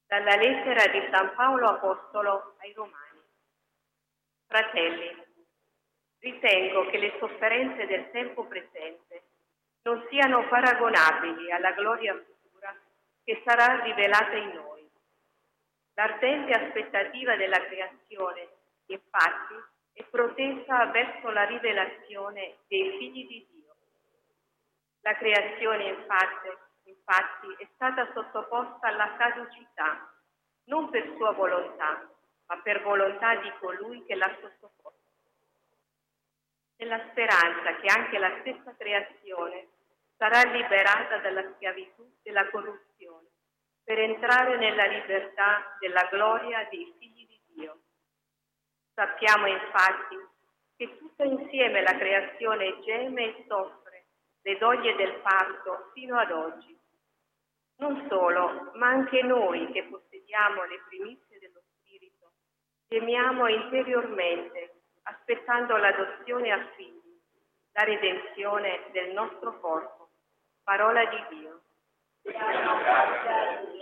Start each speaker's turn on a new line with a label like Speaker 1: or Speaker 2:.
Speaker 1: Dalla lettera di San Paolo Apostolo ai Romani. Fratelli, ritengo che le sofferenze del tempo presente non siano paragonabili alla gloria futura che sarà rivelata in noi. L'ardente aspettativa della creazione, infatti, è protesa verso la rivelazione dei figli di Dio. La creazione, infatti, è stata sottoposta alla caducità, non per sua volontà, ma per volontà di colui che l'ha sottoposta. Nella speranza che anche la stessa creazione sarà liberata dalla schiavitù della corruzione, per entrare nella libertà della gloria dei figli di Dio. Sappiamo infatti che tutta insieme la creazione geme e soffre le doglie del parto fino ad oggi. Non solo, ma anche noi che possediamo le primizie dello Spirito, gemiamo interiormente, aspettando l'adozione a figli, la redenzione del nostro corpo. Parola di Dio.